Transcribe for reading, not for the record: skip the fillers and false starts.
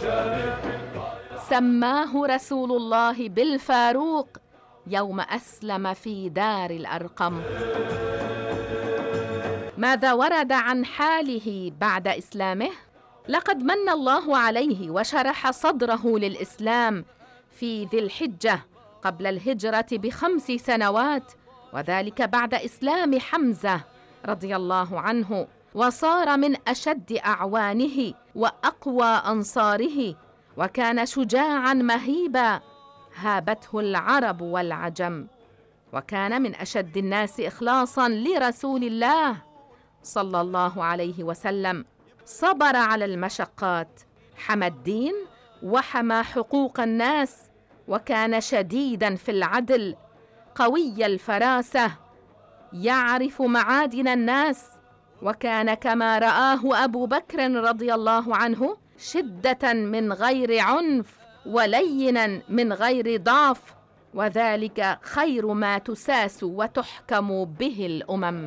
سماه رسول الله بالفاروق يوم أسلم في دار الأرقم. ماذا ورد عن حاله بعد إسلامه؟ لقد من الله عليه وشرح صدره للإسلام في ذي الحجة قبل الهجرة ب5 سنوات، وذلك بعد إسلام حمزة رضي الله عنه، وصار من أشد أعوانه وأقوى أنصاره، وكان شجاعا مهيبا هابته العرب والعجم، وكان من أشد الناس إخلاصا لرسول الله صلى الله عليه وسلم. صبر على المشقات، حمى الدين وحمى حقوق الناس، وكان شديدا في العدل، قوي الفراسة، يعرف معادن الناس، وكان كما رآه أبو بكر رضي الله عنه شدة من غير عنف ولينا من غير ضعف، وذلك خير ما تساس وتحكم به الأمم.